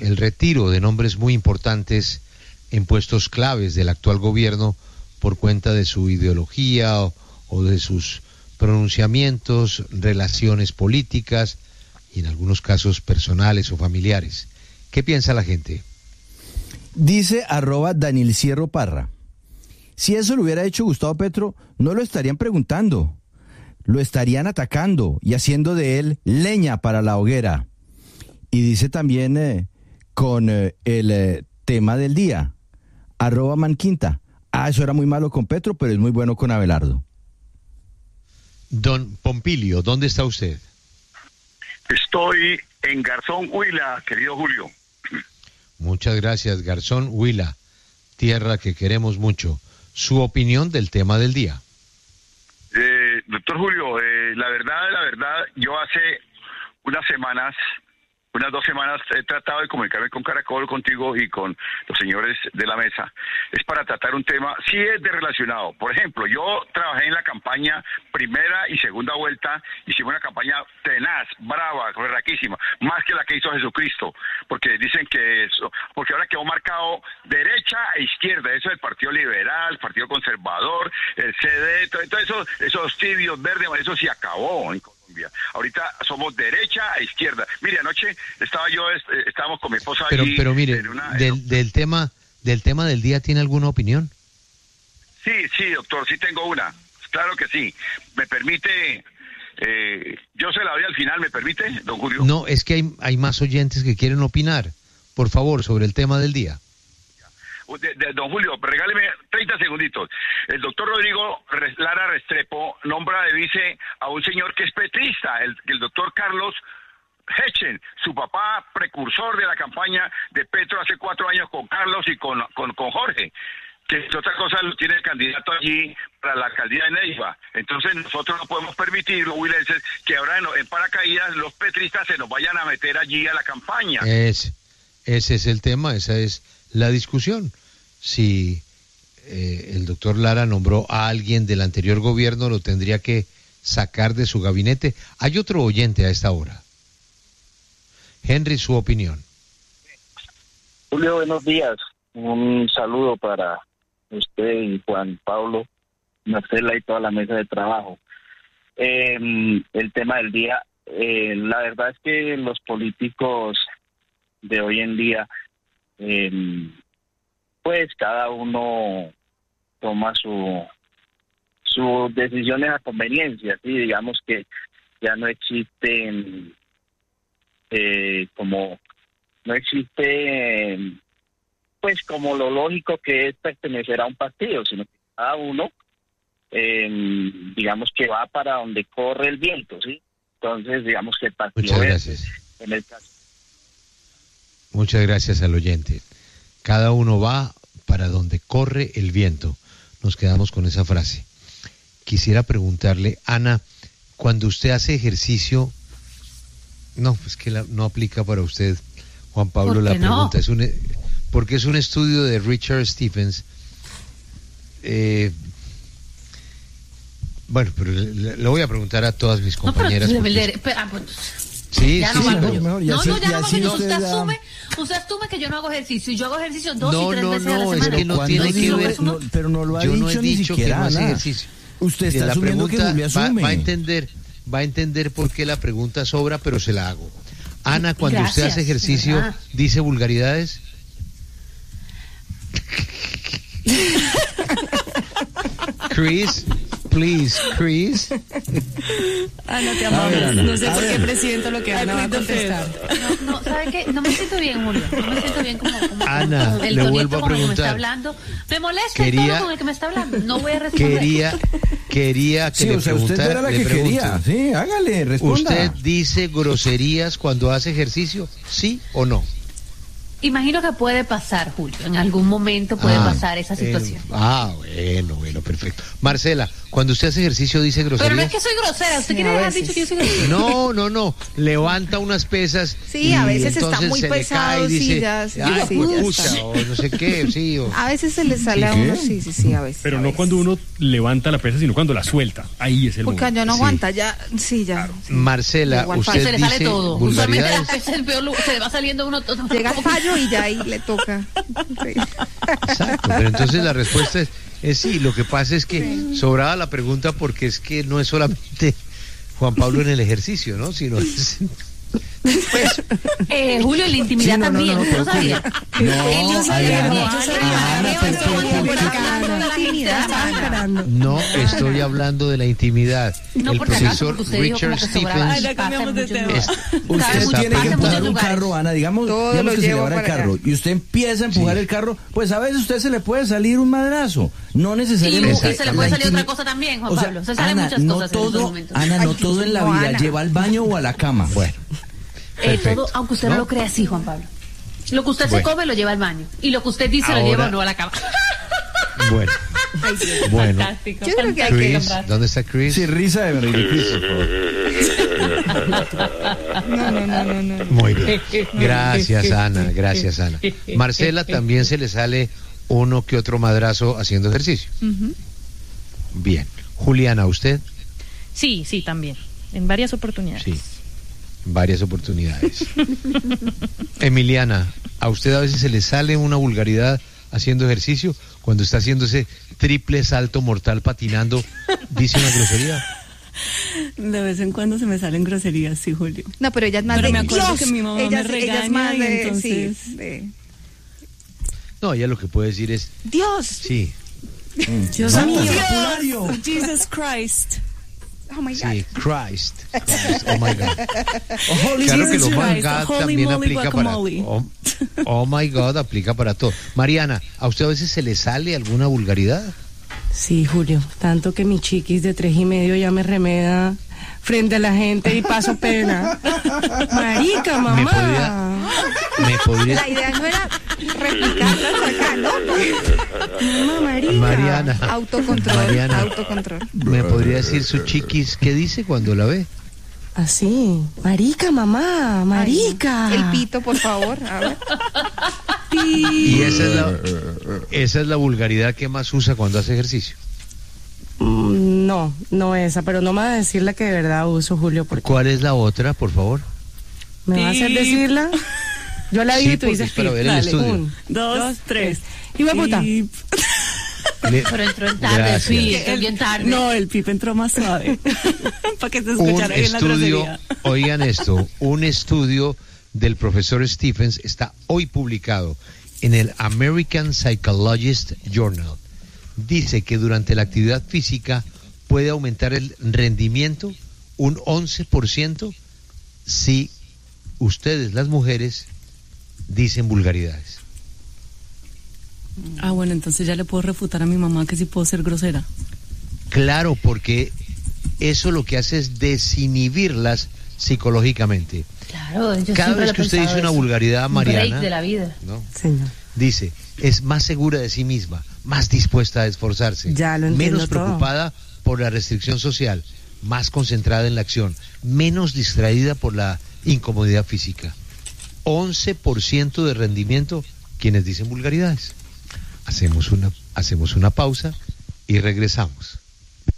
el retiro de nombres muy importantes en puestos claves del actual gobierno por cuenta de su ideología o de sus pronunciamientos, relaciones políticas y en algunos casos personales o familiares. ¿Qué piensa la gente? Dice @Daniel Cierro Parra. Si eso lo hubiera hecho Gustavo Petro, no lo estarían preguntando. Lo estarían atacando y haciendo de él leña para la hoguera. Y dice también con el tema del día, @Manquinta. Eso era muy malo con Petro, pero es muy bueno con Abelardo. Don Pompilio, ¿dónde está usted? Estoy en Garzón, Huila, querido Julio. Muchas gracias, Garzón, Huila, tierra que queremos mucho. Su opinión del tema del día. Doctor Julio, la verdad, yo hace unas 2 semanas he tratado de comunicarme con Caracol, contigo y con los señores de la mesa. Es para tratar un tema, sí es de relacionado. Por ejemplo, yo trabajé en la campaña primera y segunda vuelta, hicimos una campaña tenaz, brava, berraquísima, más que la que hizo Jesucristo, porque dicen que eso, porque ahora quedó marcado derecha e izquierda, eso del Partido Liberal, Partido Conservador, el CD, todo esos tibios verdes, eso se acabó en Colombia. Ahorita somos derecha e izquierda. Mire, anoche estábamos con mi esposa allí. Pero mire, del tema del día, ¿tiene alguna opinión? Sí, doctor, sí tengo una. Claro que sí. ¿Me permite? Yo se la doy al final, ¿me permite, don Julio? No, es que hay más oyentes que quieren opinar. Por favor, sobre el tema del día. Don Julio, regáleme 30 segunditos. El doctor Rodrigo Lara Restrepo nombra de vice a un señor que es petrista, el doctor Carlos Hechen, su papá precursor de la campaña de Petro hace 4 años con Carlos y con Jorge, que es otra cosa, lo tiene el candidato allí para la alcaldía de Neiva. Entonces nosotros no podemos permitir, los huilenses, que ahora en paracaídas los petristas se nos vayan a meter allí a la campaña. Ese es el tema, esa es la discusión. Si el doctor Lara nombró a alguien del anterior gobierno, lo tendría que sacar de su gabinete. Hay otro oyente a esta hora. Henry, su opinión. Julio, buenos días. Un saludo para usted y Juan Pablo, Marcela y toda la mesa de trabajo. El tema del día, la verdad es que los políticos de hoy en día, pues cada uno toma sus decisiones a conveniencia, ¿sí? Digamos que ya no existen pues como lo lógico que es pertenecer a un partido, sino que cada uno digamos que va para donde corre el viento, ¿sí? Entonces digamos que el partido en el caso. Muchas gracias al oyente. Cada uno va para donde corre el viento. Nos quedamos con esa frase. Quisiera preguntarle, Ana, cuando usted hace ejercicio, no, es que no aplica para usted, Juan Pablo, la pregunta. No? Porque es un estudio de Richard Stephens. Bueno, pero le voy a preguntar a todas mis compañeras. Sí, ya sí, mejor. Usted asume que yo no hago ejercicio. Yo hago ejercicio 2 y 3 veces a la semana. Es que no tiene que ver. Pero no lo ha yo dicho no he ni dicho siquiera, que no hace Ana. ejercicio. Usted está la asumiendo que Julio asume. Va a entender por qué la pregunta sobra, pero se la hago. Ana, cuando usted hace ejercicio, ¿dice vulgaridades? Chris, please, Chris. Ana, te amamos. No sé por qué presiento lo que Ana va a contestar. No, ¿sabe qué? No me siento bien, Julio. No me siento bien como Ana, el le tonito vuelvo a con el que me está preguntar. hablando. Me molesta el tono con el que me está hablando. No voy a responder. Quería que sí, le o sea, preguntara. usted era la que quería. Sí, hágale, responda. ¿Usted dice groserías cuando hace ejercicio? ¿Sí o no? Imagino que puede pasar, Julio. En algún momento puede pasar esa situación. Bueno, perfecto. Marcela, Cuando usted hace ejercicio dice groserías. Pero no es que soy grosera, ¿usted quiere dejar dicho que yo soy grosera? No, levanta unas pesas. Sí, a veces está entonces muy se le pesado, cae y dice, sí, ya pucha, está. o no sé qué, sí. A veces se le sale a uno, sí, a veces. Pero a no veces. cuando uno levanta la pesa, sino cuando la suelta. Ahí es el Porque momento. ya no aguanta, ya, sí, ya. Claro. Sí. Marcela, Igual usted Se le sale dice todo. Usualmente vulgaridades. la pesa es el peor lugar, se le va saliendo uno todo. Llega el fallo y ya ahí le toca. Sí. Exacto, pero entonces la respuesta es sí. Lo que pasa es que sobraba la pregunta porque es que no es solamente Juan Pablo en el ejercicio, ¿no? Sino es... Pues, Julio, en la intimidad también, ¿usted no sabía? No, estoy hablando de la intimidad. No, El por si acaso, profesor porque usted dijo Richard como que sobraba. Stephens Ya cambiamos de tema. Usted está tiene que pasa en empujar muchos un lugares. carro, Ana, digamos Todo lo que se le llevo va el para carro allá. y usted empieza a empujar el carro, pues a veces a usted se le puede salir un madrazo, no Y necesariamente. se le puede la salir otra intimi- cosa también, Juan O sea, Pablo. Se salen Ana, muchas no cosas en estos todo, momentos. Ana, no todo en la no, vida Ana. lleva al baño o a la cama. Bueno, perfecto. Todo, aunque usted no lo crea así, Juan Pablo. Lo que usted se Bueno. come lo lleva al baño. Y lo que usted dice Ahora- lo lleva o no a la cama. Bueno, bueno. Fantástico. Yo creo que hay Chris, ¿dónde está Chris? Sí, risa de No. Muy bien. Gracias, Ana. Gracias, Ana. Marcela, también se le sale uno que otro madrazo haciendo ejercicio. Bien. Juliana, ¿usted? Sí, también. En varias oportunidades. Sí. Varias oportunidades. Emiliana, ¿a usted a veces se le sale una vulgaridad haciendo ejercicio? Cuando está haciendo ese triple salto mortal patinando, ¿dice una grosería? De vez en cuando se me salen groserías, sí, Julio. No, pero ella es más Pero de me acuerdo Dios. que mi mamá ella, me regaña ella es más y de, entonces... sí, de No, ella lo que puede decir es, Dios. sí, Dios Vamos, mío. vocabulario. Jesus Christ. Oh my God. sí, Christ, oh my God. Holy Claro que Jesus lo my Christ, God holy también moly aplica para... guacamole. Oh my God aplica para todo. Mariana, ¿a usted a veces se le sale alguna vulgaridad? Sí, Julio. Tanto que mi chiquis de 3.5 ya me remeda frente a la gente y paso pena. Marica, mamá. ¿Me podría... La idea no era replicarlas acá, ¿no? Mamá, marica. Mariana, Autocontrol, Mariana, autocontrol. ¿me podría decir su chiquis qué dice cuando la ve? Así. Marica, mamá. Marica. El pito, por favor. A ver. Y esa es la vulgaridad que más usa cuando hace ejercicio. No esa, pero no me va a decir la que de verdad uso, Julio, porque ¿Cuál es la otra, por favor? me va a hacer decirla. Yo la Sí, digo y tú porque dices es para pip. ver el Dale, estudio. 1, 2, 3. Y me puta. Pero entró en tarde, Gracias. sí, entró bien tarde. No, el pip entró más suave. Para que se escuchara bien la estudio, grosería. oigan esto, un estudio del profesor Stephens está hoy publicado en el American Psychologist Journal. Dice que durante la actividad física puede aumentar el rendimiento un 11% si ustedes, las mujeres, dicen vulgaridades. Ah, bueno, entonces ya le puedo refutar a mi mamá que sí puedo ser grosera. Claro, porque eso lo que hace es desinhibirlas psicológicamente. Claro, yo Cada siempre vez lo he que usted pensado dice una eso. vulgaridad, Un Mariana, break de la vida. ¿no? Señor. Dice, es más segura de sí misma, más dispuesta a esforzarse, Ya lo entiendo menos todo. preocupada por la restricción social, más concentrada en la acción, menos distraída por la incomodidad física. 11% de rendimiento quienes dicen vulgaridades. Hacemos una pausa y regresamos.